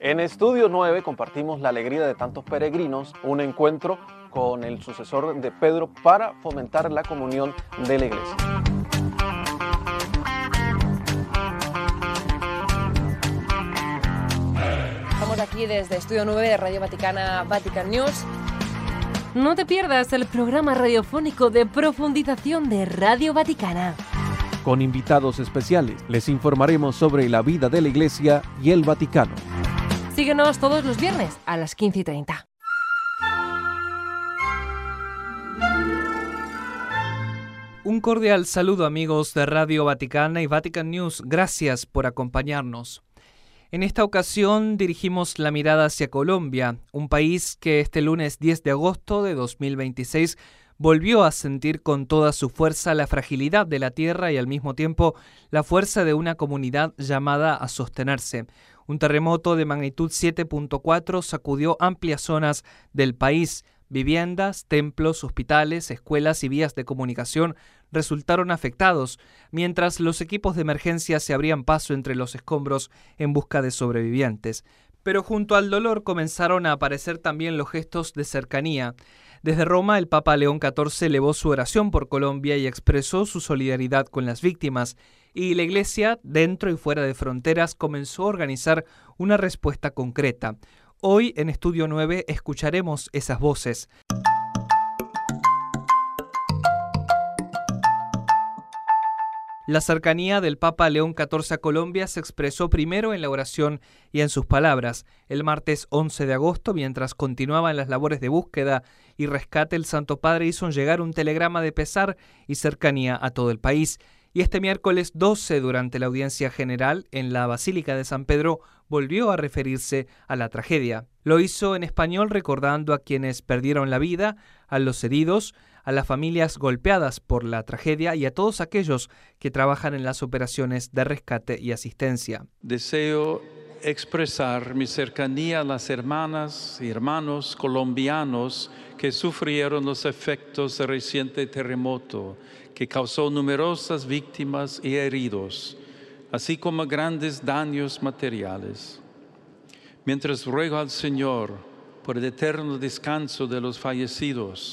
En Estudio 9 compartimos la alegría de tantos peregrinos, un encuentro con el sucesor de Pedro para fomentar la comunión de la Iglesia. Estamos aquí desde Estudio 9 de Radio Vaticana, Vatican News. No te pierdas el programa radiofónico de profundización de Radio Vaticana. Con invitados especiales les informaremos sobre la vida de la Iglesia y el Vaticano. Síguenos todos los viernes a las 15:30. Un cordial saludo, amigos de Radio Vaticana y Vatican News. Gracias por acompañarnos. En esta ocasión dirigimos la mirada hacia Colombia, un país que este lunes 10 de agosto de 2026 volvió a sentir con toda su fuerza la fragilidad de la tierra y al mismo tiempo la fuerza de una comunidad llamada a sostenerse. Un terremoto de magnitud 7.4 sacudió amplias zonas del país. Viviendas, templos, hospitales, escuelas y vías de comunicación resultaron afectados, mientras los equipos de emergencia se abrían paso entre los escombros en busca de sobrevivientes. Pero junto al dolor comenzaron a aparecer también los gestos de cercanía. Desde Roma, el Papa León XIV elevó su oración por Colombia y expresó su solidaridad con las víctimas. Y la Iglesia, dentro y fuera de fronteras, comenzó a organizar una respuesta concreta. Hoy, en Estudio 9, escucharemos esas voces. La cercanía del Papa León XIV a Colombia se expresó primero en la oración y en sus palabras. El martes 11 de agosto, mientras continuaban las labores de búsqueda y rescate, el Santo Padre hizo llegar un telegrama de pesar y cercanía a todo el país. Y este miércoles 12, durante la audiencia general en la Basílica de San Pedro, volvió a referirse a la tragedia. Lo hizo en español recordando a quienes perdieron la vida, a los heridos, a las familias golpeadas por la tragedia y a todos aquellos que trabajan en las operaciones de rescate y asistencia. Deseo expresar mi cercanía a las hermanas y hermanos colombianos que sufrieron los efectos del reciente terremoto, que causó numerosas víctimas y heridos, así como grandes daños materiales. Mientras ruego al Señor por el eterno descanso de los fallecidos,